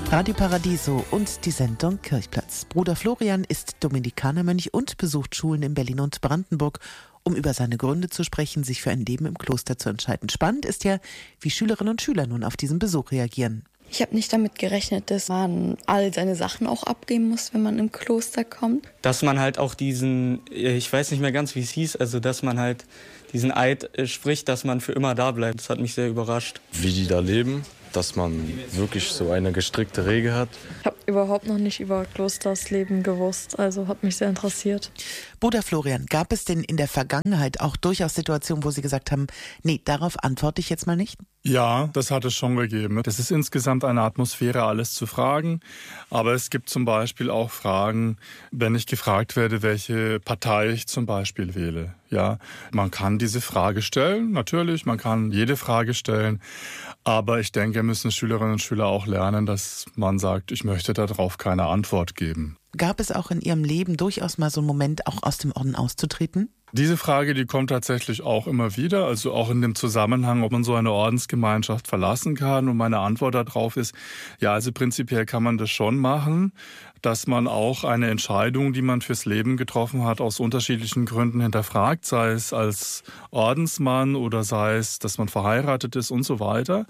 Radio Paradiso und die Sendung Kirchplatz. Bruder Florian ist Dominikanermönch und besucht Schulen in Berlin und Brandenburg, um über seine Gründe zu sprechen, sich für ein Leben im Kloster zu entscheiden. Spannend ist ja, wie Schülerinnen und Schüler nun auf diesen Besuch reagieren. Ich habe nicht damit gerechnet, dass man all seine Sachen auch abgeben muss, wenn man im Kloster kommt. Dass man halt auch diesen, ich weiß nicht mehr ganz, wie es hieß, also dass man halt diesen Eid spricht, dass man für immer da bleibt. Das hat mich sehr überrascht. Wie die da leben, dass man wirklich so eine gestrickte Regel hat. Ich habe überhaupt noch nicht über Klostersleben gewusst, also hat mich sehr interessiert. Bruder Florian, gab es denn in der Vergangenheit auch durchaus Situationen, wo Sie gesagt haben, nee, darauf antworte ich jetzt mal nicht? Ja, das hat es schon gegeben. Das ist insgesamt eine Atmosphäre, alles zu fragen. Aber es gibt zum Beispiel auch Fragen, wenn ich gefragt werde, welche Partei ich zum Beispiel wähle. Ja, man kann diese Frage stellen, natürlich, man kann jede Frage stellen. Aber ich denke, müssen Schülerinnen und Schüler auch lernen, dass man sagt, ich möchte darauf keine Antwort geben. Gab es auch in Ihrem Leben durchaus mal so einen Moment, auch aus dem Orden auszutreten? Diese Frage, die kommt tatsächlich auch immer wieder, also auch in dem Zusammenhang, ob man so eine Ordensgemeinschaft verlassen kann. Und meine Antwort darauf ist, ja, also prinzipiell kann man das schon machen, dass man auch eine Entscheidung, die man fürs Leben getroffen hat, aus unterschiedlichen Gründen hinterfragt, sei es als Ordensmann oder sei es, dass man verheiratet ist und so weiter.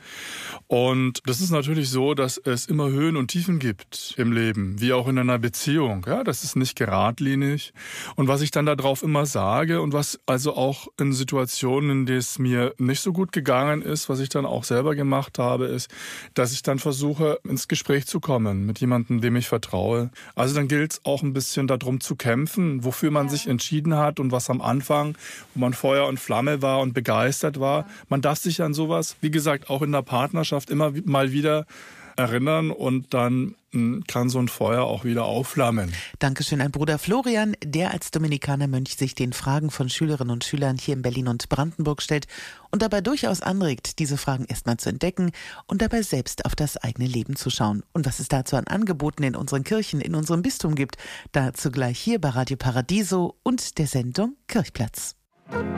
Und das ist natürlich so, dass es immer Höhen und Tiefen gibt im Leben, wie auch in einer Beziehung. Ja, das ist nicht geradlinig. Und was ich dann darauf immer sage, und was also auch in Situationen, in denen es mir nicht so gut gegangen ist, was ich dann auch selber gemacht habe, ist, dass ich dann versuche, ins Gespräch zu kommen mit jemandem, dem ich vertraue. Also dann gilt es auch ein bisschen darum zu kämpfen, wofür man sich entschieden hat und was am Anfang, wo man Feuer und Flamme war und begeistert war. Man darf sich an sowas, wie gesagt, auch in der Partnerschaft immer mal wieder erinnern und dann kann so ein Feuer auch wieder aufflammen. Dankeschön an Bruder Florian, der als Dominikanermönch sich den Fragen von Schülerinnen und Schülern hier in Berlin und Brandenburg stellt und dabei durchaus anregt, diese Fragen erstmal zu entdecken und dabei selbst auf das eigene Leben zu schauen. Und was es dazu an Angeboten in unseren Kirchen, in unserem Bistum gibt, dazu gleich hier bei Radio Paradiso und der Sendung Kirchplatz.